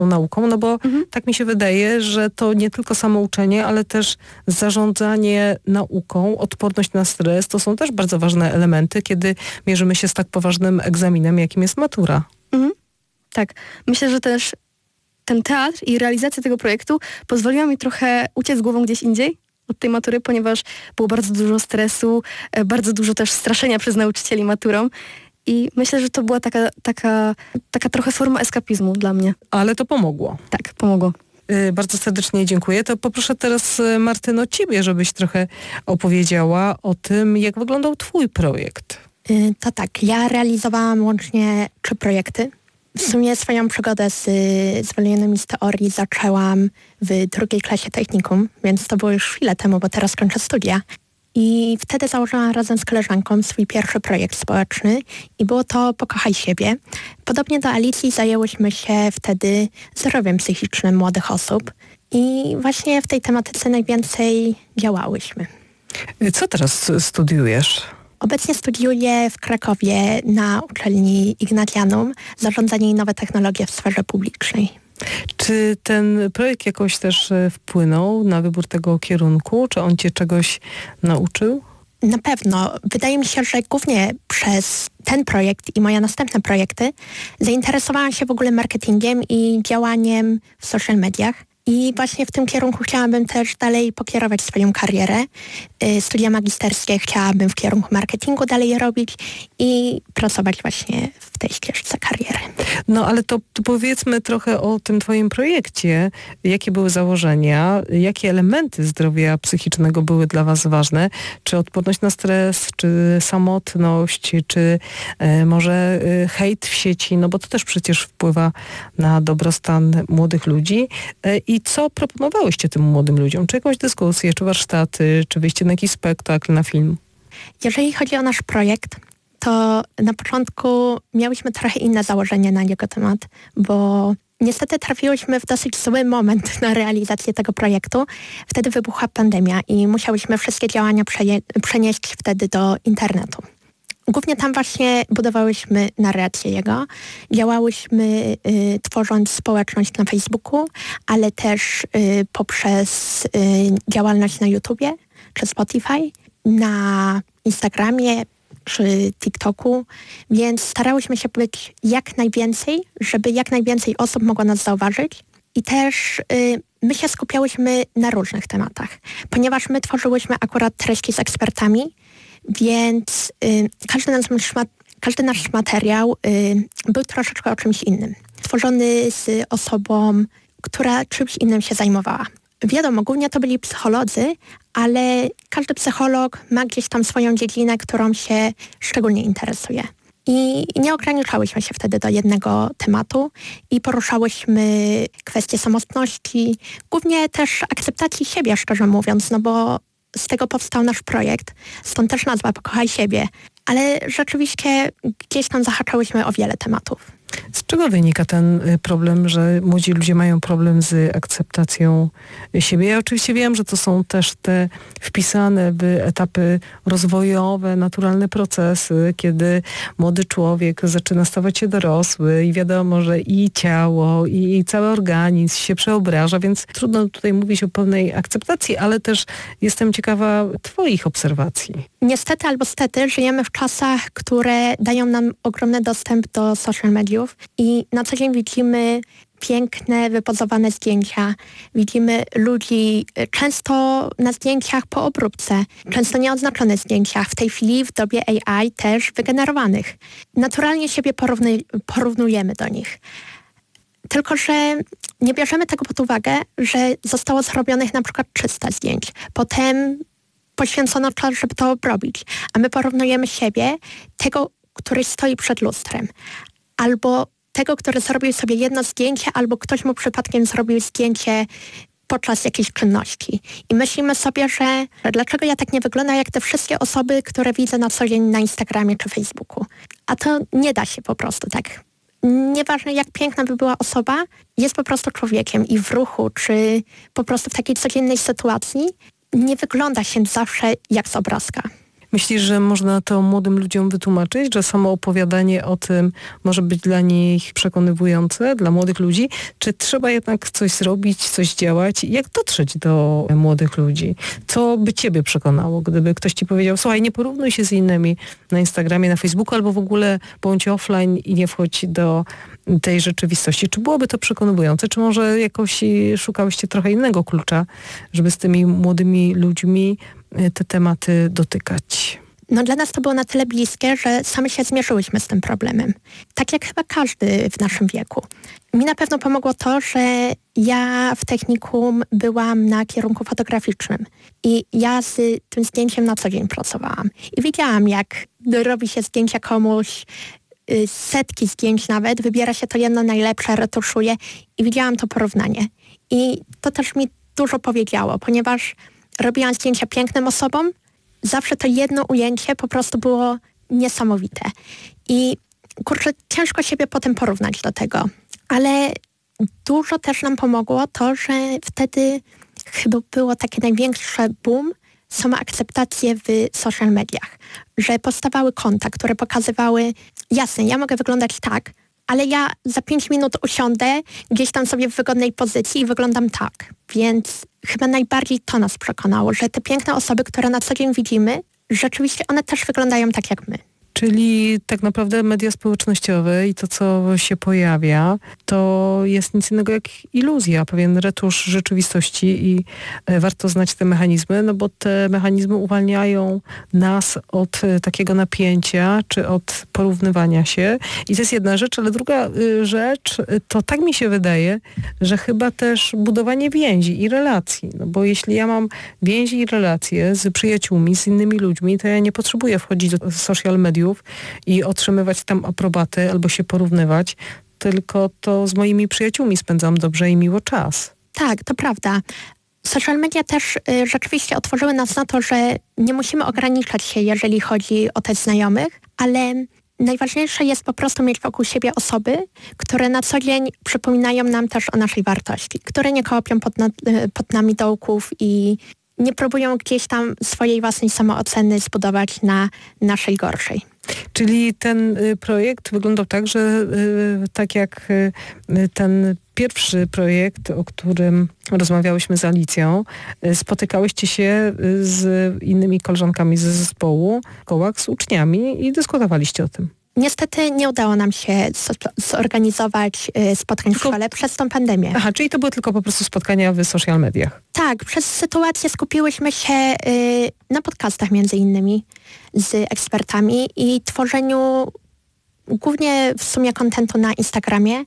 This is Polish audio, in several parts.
nauką, no bo tak mi się wydaje, że to nie tylko samouczenie, ale też zarządzanie nauką, odporność na stres, to są też bardzo ważne elementy, kiedy mierzymy się z tak poważnym egzaminem, jakim jest matura. Tak. Myślę, że też ten teatr i realizacja tego projektu pozwoliła mi trochę uciec głową gdzieś indziej od tej matury, ponieważ było bardzo dużo stresu, bardzo dużo też straszenia przez nauczycieli maturą. I myślę, że to była taka trochę forma eskapizmu dla mnie. Ale to pomogło. Tak, pomogło. Bardzo serdecznie dziękuję. To poproszę teraz, Martyno, ciebie, żebyś trochę opowiedziała o tym, jak wyglądał twój projekt. To tak, ja realizowałam łącznie 3 projekty. W sumie swoją przygodę z zwolnionymi z teorii zaczęłam w 2. klasie technikum, więc to było już chwilę temu, bo teraz kończę studia. I wtedy założyłam razem z koleżanką swój pierwszy projekt społeczny i było to Pokochaj siebie. Podobnie do Alicji zajęłyśmy się wtedy zdrowiem psychicznym młodych osób i właśnie w tej tematyce najwięcej działałyśmy. Co teraz studiujesz? Obecnie studiuję w Krakowie na uczelni Ignatianum zarządzanie i nowe technologie w sferze publicznej. Czy ten projekt jakoś też wpłynął na wybór tego kierunku? Czy on cię czegoś nauczył? Na pewno. Wydaje mi się, że głównie przez ten projekt i moje następne projekty zainteresowałam się w ogóle marketingiem i działaniem w social mediach. I właśnie w tym kierunku chciałabym też dalej pokierować swoją karierę. Studia magisterskie chciałabym w kierunku marketingu dalej robić i pracować właśnie w tej ścieżce kariery. No ale to powiedzmy trochę o tym twoim projekcie. Jakie były założenia? Jakie elementy zdrowia psychicznego były dla was ważne? Czy odporność na stres, czy samotność, czy może hejt w sieci? No bo to też przecież wpływa na dobrostan młodych ludzi. I co proponowałyście tym młodym ludziom? Czy jakąś dyskusję, czy warsztaty, czy wyjście na jakiś spektakl, na film? Jeżeli chodzi o nasz projekt, to na początku miałyśmy trochę inne założenie na jego temat, bo niestety trafiłyśmy w dosyć zły moment na realizację tego projektu. Wtedy wybuchła pandemia i musiałyśmy wszystkie działania przenieść wtedy do internetu. Głównie tam właśnie budowałyśmy narrację jego. Działałyśmy tworząc społeczność na Facebooku, ale też poprzez działalność na YouTubie czy Spotify, na Instagramie czy TikToku, więc starałyśmy się być jak najwięcej, żeby jak najwięcej osób mogło nas zauważyć. I też my się skupiałyśmy na różnych tematach, ponieważ my tworzyłyśmy akurat treści z ekspertami, więc każdy nasz materiał był troszeczkę o czymś innym. Tworzony z osobą, która czymś innym się zajmowała. Wiadomo, głównie to byli psycholodzy, ale każdy psycholog ma gdzieś tam swoją dziedzinę, którą się szczególnie interesuje. I nie ograniczałyśmy się wtedy do jednego tematu i poruszałyśmy kwestie samotności, głównie też akceptacji siebie, szczerze mówiąc, no bo z tego powstał nasz projekt, stąd też nazwa Pokochaj siebie, ale rzeczywiście gdzieś tam zahaczałyśmy o wiele tematów. Z czego wynika ten problem, że młodzi ludzie mają problem z akceptacją siebie? Ja oczywiście wiem, że to są też te wpisane w etapy rozwojowe, naturalne procesy, kiedy młody człowiek zaczyna stawać się dorosły i wiadomo, że i ciało, i cały organizm się przeobraża, więc trudno tutaj mówić o pełnej akceptacji, ale też jestem ciekawa twoich obserwacji. Niestety albo stety żyjemy w czasach, które dają nam ogromny dostęp do social mediów i na co dzień widzimy piękne, wypozowane zdjęcia. Widzimy ludzi często na zdjęciach po obróbce, często nieoznaczone zdjęcia. W tej chwili w dobie AI też wygenerowanych. Naturalnie siebie porównujemy do nich. Tylko że nie bierzemy tego pod uwagę, że zostało zrobionych na przykład 300 zdjęć. Potem poświęcono czas, żeby to obrobić. A my porównujemy siebie, tego, który stoi przed lustrem. Albo tego, który zrobił sobie jedno zdjęcie, albo ktoś mu przypadkiem zrobił zdjęcie podczas jakiejś czynności. I myślimy sobie, że dlaczego ja tak nie wyglądam jak te wszystkie osoby, które widzę na co dzień na Instagramie czy Facebooku. A to nie da się po prostu tak. Nieważne jak piękna by była osoba, jest po prostu człowiekiem i w ruchu, czy po prostu w takiej codziennej sytuacji nie wygląda się zawsze jak z obrazka. Myślisz, że można to młodym ludziom wytłumaczyć, że samo opowiadanie o tym może być dla nich przekonywujące, dla młodych ludzi? Czy trzeba jednak coś zrobić, coś działać? Jak dotrzeć do młodych ludzi? Co by ciebie przekonało, gdyby ktoś ci powiedział, słuchaj, nie porównuj się z innymi na Instagramie, na Facebooku, albo w ogóle bądź offline i nie wchodź do tej rzeczywistości. Czy byłoby to przekonujące? Czy może jakoś szukałyście trochę innego klucza, żeby z tymi młodymi ludźmi te tematy dotykać? No dla nas to było na tyle bliskie, że sami się zmierzyłyśmy z tym problemem. Tak jak chyba każdy w naszym wieku. Mi na pewno pomogło to, że ja w technikum byłam na kierunku fotograficznym i ja z tym zdjęciem na co dzień pracowałam. I widziałam, jak robi się zdjęcia komuś, setki zdjęć nawet, wybiera się to jedno najlepsze, retuszuje i widziałam to porównanie. I to też mi dużo powiedziało, ponieważ robiłam zdjęcia pięknym osobom, zawsze to jedno ujęcie po prostu było niesamowite. I kurczę, ciężko siebie potem porównać do tego. Ale dużo też nam pomogło to, że wtedy chyba było takie największe boom, samoakceptację w social mediach. Że powstawały konta, które pokazywały, jasne, ja mogę wyglądać tak, ale ja za 5 minut usiądę gdzieś tam sobie w wygodnej pozycji i wyglądam tak. Więc chyba najbardziej to nas przekonało, że te piękne osoby, które na co dzień widzimy, rzeczywiście one też wyglądają tak jak my. Czyli tak naprawdę media społecznościowe i to, co się pojawia, to jest nic innego jak iluzja, pewien retusz rzeczywistości i warto znać te mechanizmy, no bo te mechanizmy uwalniają nas od takiego napięcia, czy od porównywania się. I to jest jedna rzecz, ale druga rzecz, to tak mi się wydaje, że chyba też budowanie więzi i relacji. No bo jeśli ja mam więzi i relacje z przyjaciółmi, z innymi ludźmi, to ja nie potrzebuję wchodzić do social mediów i otrzymywać tam aprobaty albo się porównywać, tylko to z moimi przyjaciółmi spędzam dobrze i miło czas. Tak, to prawda. Social media też rzeczywiście otworzyły nas na to, że nie musimy ograniczać się, jeżeli chodzi o te znajomych, ale najważniejsze jest po prostu mieć wokół siebie osoby, które na co dzień przypominają nam też o naszej wartości, które nie kopią pod nami dołków i nie próbują gdzieś tam swojej własnej samooceny zbudować na naszej gorszej. Czyli ten projekt wyglądał tak, że tak jak ten pierwszy projekt, o którym rozmawiałyśmy z Alicją, spotykałyście się z innymi koleżankami ze zespołu, kołach z uczniami i dyskutowaliście o tym. Niestety nie udało nam się zorganizować spotkań w szkole przez tą pandemię. Aha, czyli to były tylko po prostu spotkania w social mediach. Tak, przez sytuację skupiłyśmy się na podcastach między innymi z ekspertami i tworzeniu głównie w sumie kontentu na Instagramie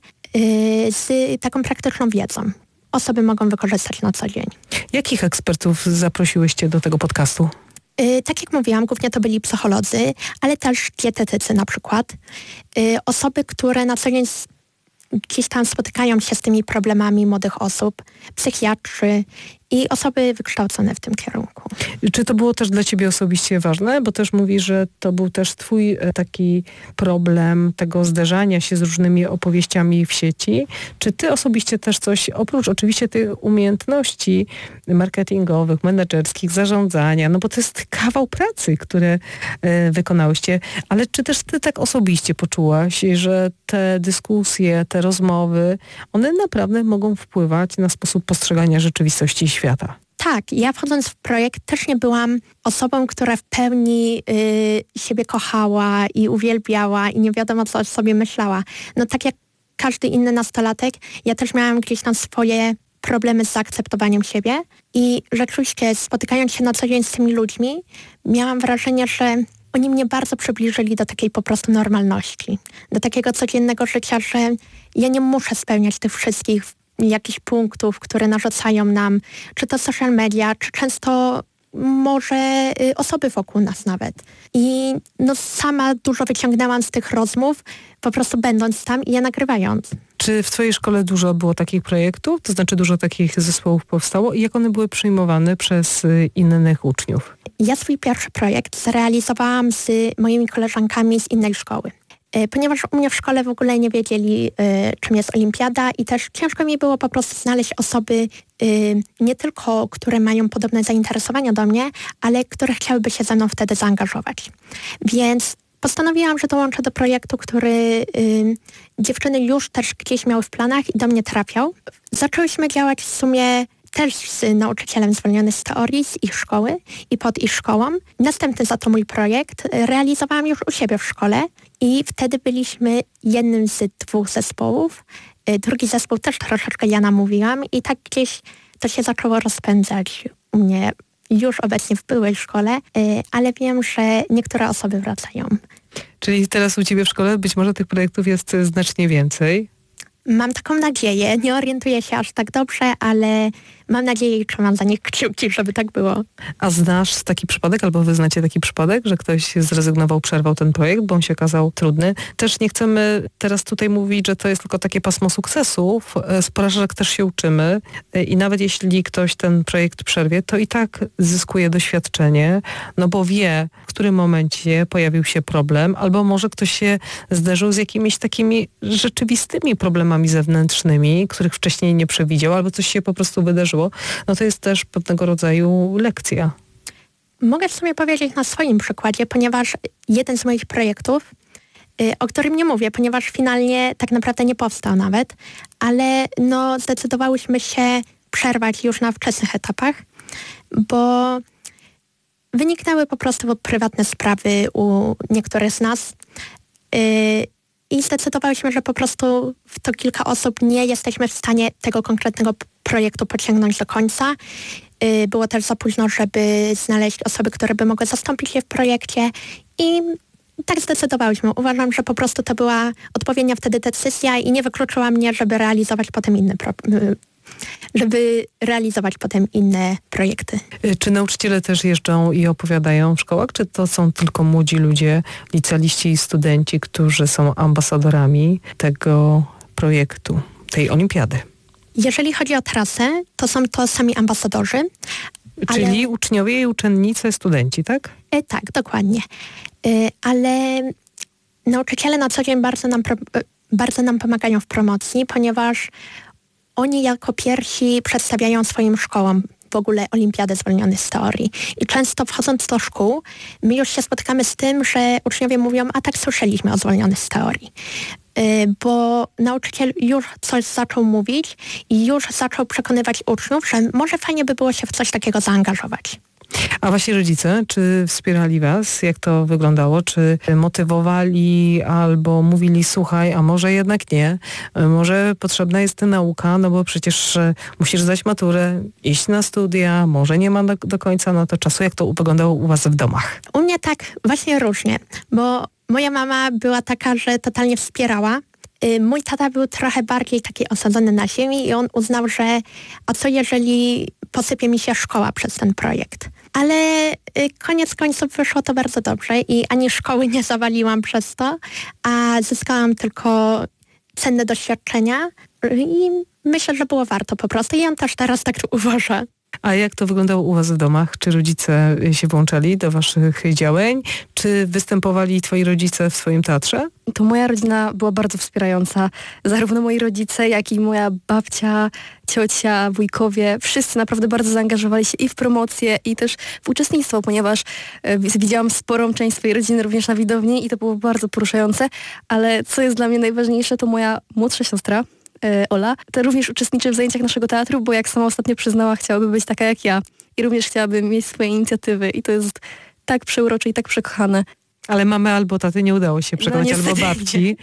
z taką praktyczną wiedzą. Osoby mogą wykorzystać na co dzień. Jakich ekspertów zaprosiłyście do tego podcastu? Tak jak mówiłam, głównie to byli psycholodzy, ale też dietetycy na przykład. Osoby, które na co dzień gdzieś tam spotykają się z tymi problemami młodych osób, psychiatrzy i osoby wykształcone w tym kierunku. Czy to było też dla ciebie osobiście ważne? Bo też mówisz, że to był też twój taki problem tego zderzania się z różnymi opowieściami w sieci. Czy ty osobiście też coś, oprócz oczywiście tych umiejętności marketingowych, menedżerskich, zarządzania, no bo to jest kawał pracy, które wykonałyście, ale czy też ty tak osobiście poczułaś, że te dyskusje, te rozmowy, one naprawdę mogą wpływać na sposób postrzegania rzeczywistości świata? Tak, ja wchodząc w projekt też nie byłam osobą, która w pełni siebie kochała i uwielbiała i nie wiadomo co o sobie myślała. No tak jak każdy inny nastolatek, ja też miałam gdzieś tam swoje problemy z zaakceptowaniem siebie i rzeczywiście spotykając się na co dzień z tymi ludźmi, miałam wrażenie, że oni mnie bardzo przybliżyli do takiej po prostu normalności, do takiego codziennego życia, że ja nie muszę spełniać tych wszystkich jakichś punktów, które narzucają nam, czy to social media, czy często może osoby wokół nas nawet. I no sama dużo wyciągnęłam z tych rozmów, po prostu będąc tam i je nagrywając. Czy w twojej szkole dużo było takich projektów? To znaczy dużo takich zespołów powstało i jak one były przyjmowane przez innych uczniów? Ja swój pierwszy projekt zrealizowałam z moimi koleżankami z innej szkoły. ponieważ u mnie w szkole w ogóle nie wiedzieli, czym jest olimpiada i też ciężko mi było po prostu znaleźć osoby nie tylko, które mają podobne zainteresowania do mnie, ale które chciałyby się ze mną wtedy zaangażować. Więc postanowiłam, że dołączę do projektu, który dziewczyny już też gdzieś miały w planach i do mnie trafiał. Zaczęłyśmy działać w sumie też z nauczycielem zwolniony z teorii, z ich szkoły i pod ich szkołą. Następny za to mój projekt realizowałam już u siebie w szkole i wtedy byliśmy jednym z 2 zespołów. Drugi zespół też troszeczkę ja namówiłam i tak gdzieś to się zaczęło rozpędzać u mnie już obecnie w byłej szkole, ale wiem, że niektóre osoby wracają. Czyli teraz u ciebie w szkole być może tych projektów jest znacznie więcej? Mam taką nadzieję. Nie orientuję się aż tak dobrze, ale mam nadzieję i trzymam za nich kciuki, żeby tak było. A znasz taki przypadek, albo wy znacie taki przypadek, że ktoś zrezygnował, przerwał ten projekt, bo on się okazał trudny? Też nie chcemy teraz tutaj mówić, że to jest tylko takie pasmo sukcesów. Z porażek też się uczymy i nawet jeśli ktoś ten projekt przerwie, to i tak zyskuje doświadczenie, no bo wie, w którym momencie pojawił się problem, albo może ktoś się zderzył z jakimiś takimi rzeczywistymi problemami zewnętrznymi, których wcześniej nie przewidział, albo coś się po prostu wydarzyło. No to jest też pewnego rodzaju lekcja. Mogę w sumie powiedzieć na swoim przykładzie, ponieważ jeden z moich projektów, o którym nie mówię, ponieważ finalnie tak naprawdę nie powstał nawet, ale no zdecydowałyśmy się przerwać już na wczesnych etapach, bo wyniknęły po prostu prywatne sprawy u niektórych z nas i zdecydowałyśmy, że po prostu w to kilka osób nie jesteśmy w stanie tego konkretnego projektu pociągnąć do końca. Było też za późno, żeby znaleźć osoby, które by mogły zastąpić je w projekcie i tak zdecydowałyśmy. Uważam, że po prostu to była odpowiednia wtedy decyzja i nie wykluczyła mnie, żeby realizować potem inne projekty. Czy nauczyciele też jeżdżą i opowiadają w szkołach, czy to są tylko młodzi ludzie, licealiści i studenci, którzy są ambasadorami tego projektu, tej olimpiady? Jeżeli chodzi o trasę, to są to sami ambasadorzy. Czyli uczniowie i uczennice, studenci, tak? Tak, dokładnie. Ale nauczyciele na co dzień bardzo nam pomagają w promocji, ponieważ oni jako pierwsi przedstawiają swoim szkołom w ogóle olimpiadę zwolnionych z teorii. I często wchodząc do szkół, my już się spotykamy z tym, że uczniowie mówią, a tak słyszeliśmy o zwolnionych z teorii. Bo nauczyciel już coś zaczął mówić i już zaczął przekonywać uczniów, że może fajnie by było się w coś takiego zaangażować. A wasi rodzice, czy wspierali was? Jak to wyglądało? Czy motywowali albo mówili, słuchaj, a może jednak nie? Może potrzebna jest nauka, no bo przecież musisz zdać maturę, iść na studia, może nie ma do końca na to czasu. Jak to wyglądało u was w domach? U mnie tak właśnie różnie, bo moja mama była taka, że totalnie wspierała. Mój tata był trochę bardziej taki osadzony na ziemi i on uznał, że a co jeżeli posypie mi się szkoła przez ten projekt. Ale koniec końców wyszło to bardzo dobrze i ani szkoły nie zawaliłam przez to, a zyskałam tylko cenne doświadczenia i myślę, że było warto po prostu i on też teraz tak uważa. A jak to wyglądało u was w domach? Czy rodzice się włączali do waszych działań? Czy występowali twoi rodzice w swoim teatrze? To moja rodzina była bardzo wspierająca. Zarówno moi rodzice, jak i moja babcia, ciocia, wujkowie. Wszyscy naprawdę bardzo zaangażowali się i w promocję, i też w uczestnictwo, ponieważ widziałam sporą część swojej rodziny również na widowni i to było bardzo poruszające. Ale co jest dla mnie najważniejsze, to moja młodsza siostra, Ola, to również uczestniczy w zajęciach naszego teatru, bo jak sama ostatnio przyznała, chciałaby być taka jak ja i również chciałaby mieć swoje inicjatywy i to jest tak przeurocze i tak przekochane. Ale mamy albo taty nie udało się przekonać, albo babci.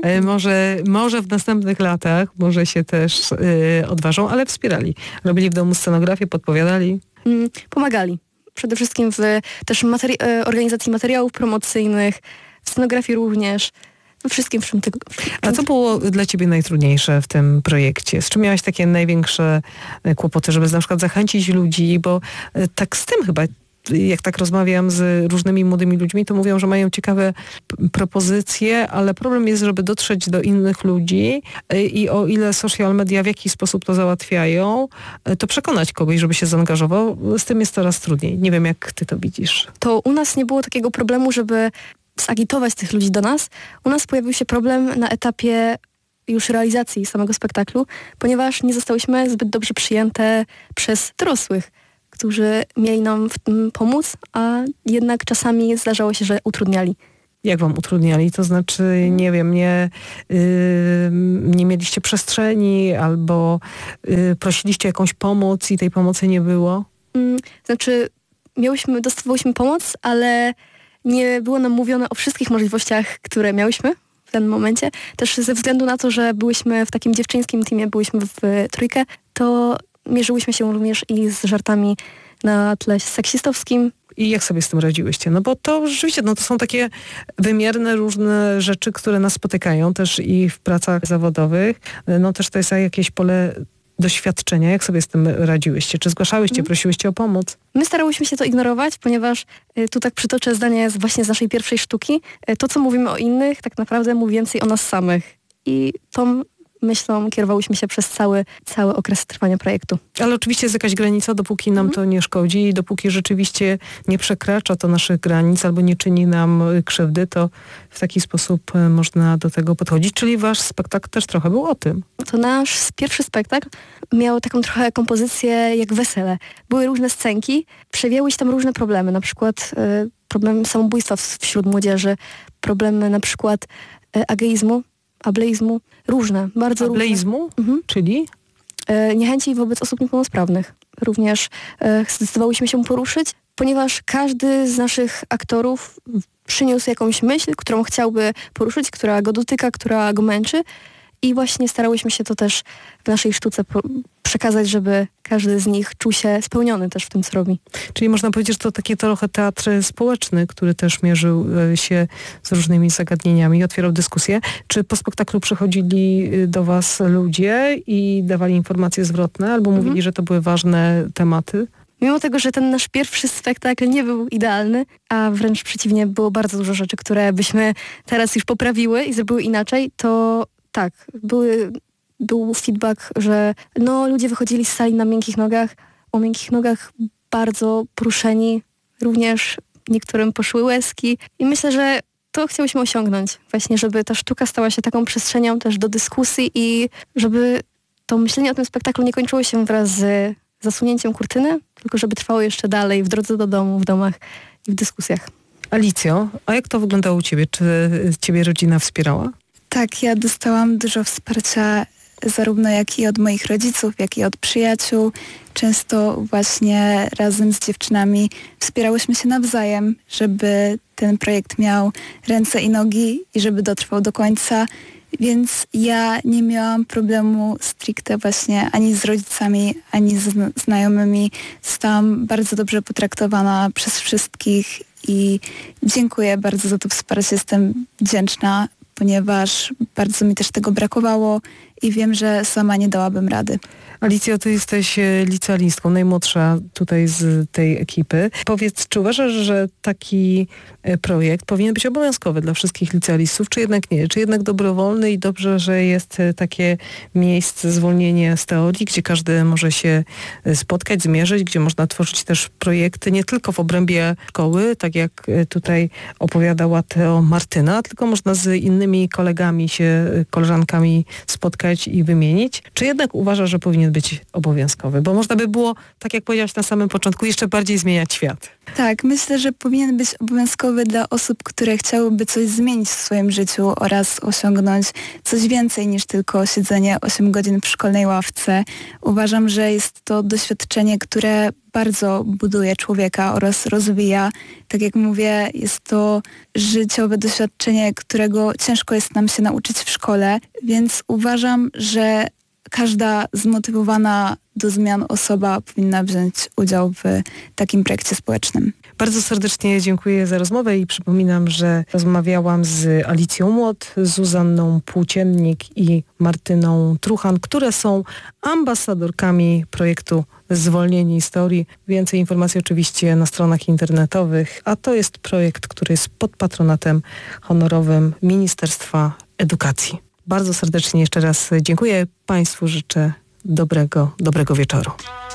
Może w następnych latach, może się też odważą, ale wspierali. Robili w domu scenografię, podpowiadali. Pomagali. Przede wszystkim w też organizacji materiałów promocyjnych, w scenografii również. We wszystkim, w czym tego. A co było dla ciebie najtrudniejsze w tym projekcie? Z czym miałaś takie największe kłopoty, żeby na przykład zachęcić ludzi? Bo tak z tym chyba, jak tak rozmawiam z różnymi młodymi ludźmi, to mówią, że mają ciekawe propozycje, ale problem jest, żeby dotrzeć do innych ludzi i o ile social media w jakiś sposób to załatwiają, to przekonać kogoś, żeby się zaangażował. Z tym jest coraz trudniej. Nie wiem, jak ty to widzisz. To u nas nie było takiego problemu, żeby zagitować tych ludzi do nas, u nas pojawił się problem na etapie już realizacji samego spektaklu, ponieważ nie zostałyśmy zbyt dobrze przyjęte przez dorosłych, którzy mieli nam w tym pomóc, a jednak czasami zdarzało się, że utrudniali. Jak wam utrudniali? To znaczy, nie wiem, nie mieliście przestrzeni albo prosiliście jakąś pomoc i tej pomocy nie było? Znaczy, dostawałyśmy pomoc, ale nie było nam mówione o wszystkich możliwościach, które miałyśmy w danym momencie. Też ze względu na to, że byłyśmy w takim dziewczyńskim teamie, byłyśmy w trójkę, to mierzyłyśmy się również i z żartami na tle seksistowskim. I jak sobie z tym radziłyście? No bo to rzeczywiście, to są takie wymierne różne rzeczy, które nas spotykają też i w pracach zawodowych. No też to jest jakieś pole doświadczenia. Jak sobie z tym radziłyście? Czy zgłaszałyście, prosiłyście o pomoc? My starałyśmy się to ignorować, ponieważ tu tak przytoczę zdanie właśnie z naszej pierwszej sztuki. To, co mówimy o innych, tak naprawdę mówi więcej o nas samych. I tą myślą kierowałyśmy się przez cały okres trwania projektu. Ale oczywiście jest jakaś granica, dopóki nam to nie szkodzi i dopóki rzeczywiście nie przekracza to naszych granic albo nie czyni nam krzywdy, to w taki sposób można do tego podchodzić. Czyli wasz spektakl też trochę był o tym. To nasz pierwszy spektakl miał taką trochę kompozycję jak wesele. Były różne scenki, przewijały się tam różne problemy, na przykład problem samobójstwa wśród młodzieży, problemy na przykład ageizmu, ableizmu, różne, bardzo różne. Ableizmu? Czyli? Niechęci wobec osób niepełnosprawnych. Również zdecydowałyśmy się poruszyć, ponieważ każdy z naszych aktorów przyniósł jakąś myśl, którą chciałby poruszyć, która go dotyka, która go męczy i właśnie starałyśmy się to też w naszej sztuce przekazać, żeby każdy z nich czuł się spełniony też w tym, co robi. Czyli można powiedzieć, że to taki trochę teatr społeczny, który też mierzył się z różnymi zagadnieniami i otwierał dyskusje. Czy po spektaklu przychodzili do was ludzie i dawali informacje zwrotne albo mówili, że to były ważne tematy? Mimo tego, że ten nasz pierwszy spektakl nie był idealny, a wręcz przeciwnie, było bardzo dużo rzeczy, które byśmy teraz już poprawiły i zrobiły inaczej, to tak, był feedback, że ludzie wychodzili z sali na miękkich nogach, o miękkich nogach bardzo poruszeni, również niektórym poszły łezki i myślę, że to chciałyśmy osiągnąć, właśnie żeby ta sztuka stała się taką przestrzenią też do dyskusji i żeby to myślenie o tym spektaklu nie kończyło się wraz z zasunięciem kurtyny, tylko żeby trwało jeszcze dalej w drodze do domu, w domach i w dyskusjach. Alicjo, a jak to wyglądało u ciebie? Czy ciebie rodzina wspierała? Tak, ja dostałam dużo wsparcia zarówno jak i od moich rodziców, jak i od przyjaciół. Często właśnie razem z dziewczynami wspierałyśmy się nawzajem, żeby ten projekt miał ręce i nogi i żeby dotrwał do końca. Więc ja nie miałam problemu stricte właśnie ani z rodzicami, ani z znajomymi. Zostałam bardzo dobrze potraktowana przez wszystkich i dziękuję bardzo za to wsparcie. Jestem wdzięczna, ponieważ bardzo mi też tego brakowało i wiem, że sama nie dałabym rady. Alicjo, ty jesteś licealistką, najmłodsza tutaj z tej ekipy. Powiedz, czy uważasz, że taki projekt powinien być obowiązkowy dla wszystkich licealistów, czy jednak nie? Czy jednak dobrowolny i dobrze, że jest takie miejsce, zwolnienie z teorii, gdzie każdy może się spotkać, zmierzyć, gdzie można tworzyć też projekty nie tylko w obrębie szkoły, tak jak tutaj opowiadała Teo Martyna, tylko można z innymi kolegami koleżankami spotkać i wymienić. Czy jednak uważasz, że powinien być obowiązkowy? Bo można by było, tak jak powiedziałaś na samym początku, jeszcze bardziej zmieniać świat. Tak, myślę, że powinien być obowiązkowy dla osób, które chciałyby coś zmienić w swoim życiu oraz osiągnąć coś więcej niż tylko siedzenie 8 godzin w szkolnej ławce. Uważam, że jest to doświadczenie, które bardzo buduje człowieka oraz rozwija. Tak jak mówię, jest to życiowe doświadczenie, którego ciężko jest nam się nauczyć w szkole, więc uważam, że każda zmotywowana do zmian osoba powinna wziąć udział w takim projekcie społecznym. Bardzo serdecznie dziękuję za rozmowę i przypominam, że rozmawiałam z Alicją Młot, Zuzanną Płóciennik i Martyną Truchan, które są ambasadorkami projektu Zwolnieni z teorii. Więcej informacji oczywiście na stronach internetowych, a to jest projekt, który jest pod patronatem honorowym Ministerstwa Edukacji. Bardzo serdecznie jeszcze raz dziękuję Państwu, życzę dobrego wieczoru.